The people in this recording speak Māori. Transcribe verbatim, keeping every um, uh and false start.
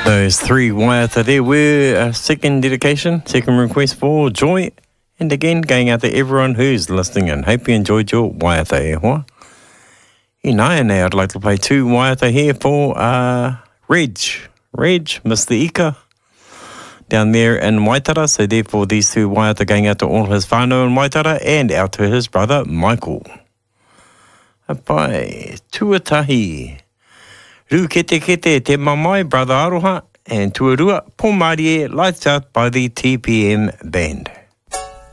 Those three waiata there were a second dedication, second request for Joy. And again, going out to everyone who's listening and hope you enjoyed your waiata e hoa. E nai, now I'd like to play two waiata here for uh, Reg. Reg, Mister Ika, down there in Waitara. So therefore, these two waiata going out to all his whānau in Waitara and out to his brother, Michael. Apai, tuatahi. Ru kete kete te mamai, brother Aroha, and tuarua, po Mārie, lights out by the T P M band.